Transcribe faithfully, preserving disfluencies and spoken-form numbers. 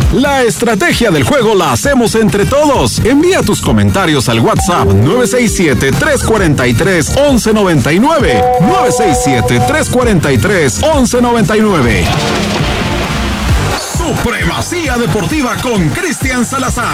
La estrategia del juego la hacemos entre todos. Envía tus comentarios al WhatsApp nueve seis siete, tres cuatro tres, once noventa y nueve. nueve seis siete, tres cuatro tres, once noventa y nueve. Supremacía Deportiva con Cristian Salazar.